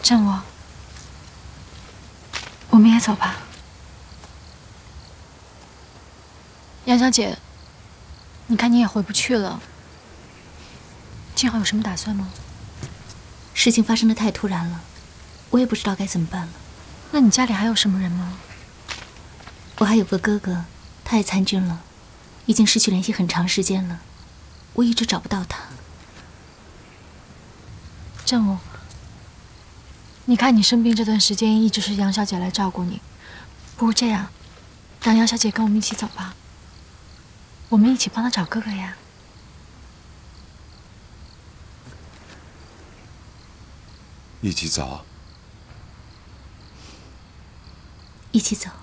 郑我，我们也走吧。杨小姐，你看你也回不去了，静好有什么打算吗？ 事情发生的太突然了，我也不知道该怎么办了。 那你家里还有什么人吗？ 我还有个哥哥，他也参军了，已经失去联系很长时间了，我一直找不到他。 郑武，你看你生病这段时间一直是杨小姐来照顾你，不如这样，让杨小姐跟我们一起走吧，我们一起帮她找哥哥呀。 一起走？ 一起走。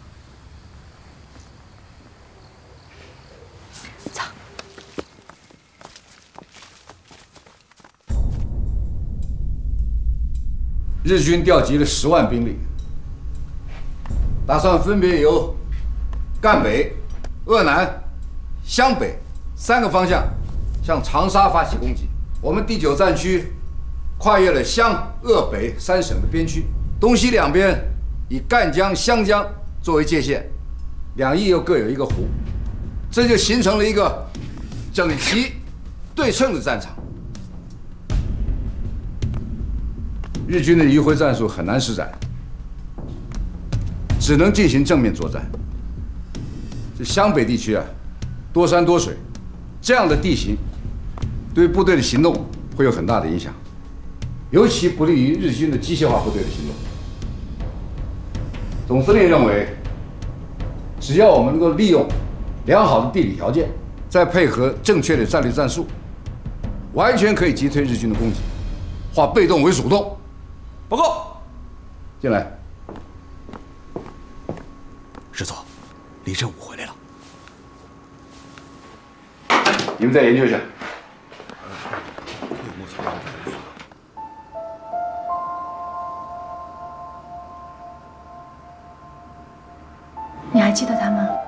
走。 日军调集了10万兵力，打算分别由赣北、鄂南、湘北3个方向向长沙发起攻击。我们第9战区跨越了湘、鄂、北3省的边区，东西两边以赣江、湘江作为界限，2翼又各有一个湖，这就形成了一个整齐对称的战场。日军的迂回战术很难施展，只能进行正面作战。这湘北地区啊，多山多水，这样的地形对部队的行动会有很大的影响，尤其不利于日军的机械化部队的行动。总司令认为，只要我们能够利用良好的地理条件，再配合正确的战略战术，完全可以击退日军的攻击，化被动为主动。报告，进来。 师座，李振武回来了。 你们再研究一下。 你还记得他吗？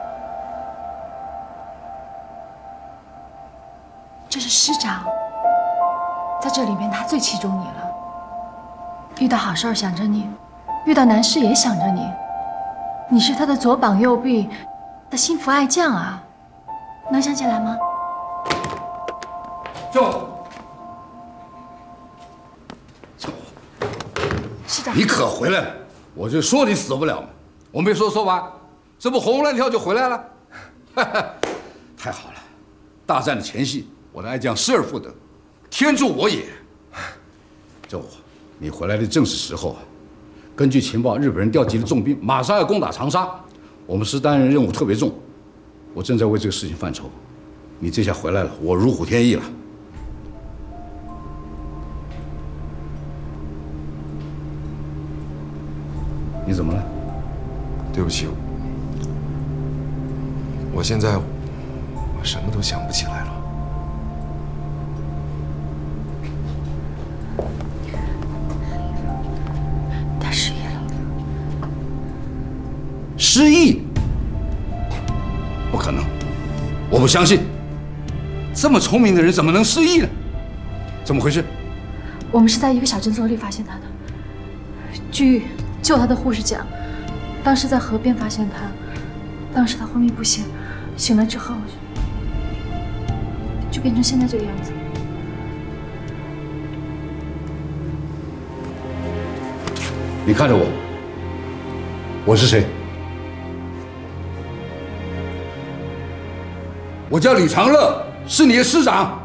这是师长，在这里面他最器重你了。遇到好事想着你，遇到难事也想着你。你是他的左膀右臂，的心腹爱将啊，能想起来吗？ 就师长， 你可回来了！我就说你死不了嘛，我没说错吧？这不活蹦乱跳就回来了，太好了！大战的前夕，我的爱将失而复得，天助我也！周武，你回来的正是时候啊！根据情报，日本人调集了重兵，马上要攻打长沙，我们师担任任务特别重，我正在为这个事情犯愁。你这下回来了，我如虎添翼了。你怎么了？ 对不起，我现在什么都想不起来了。 他失忆了。 失忆？不可能，我不相信。这么聪明的人怎么能失忆呢？怎么回事？ 我们是在一个小诊所里发现他的。据救他的护士讲，当时在河边发现他，当时他昏迷不醒，醒了之后就变成现在这个样子。 你看着我，我是谁？我叫李长乐，是你的师长。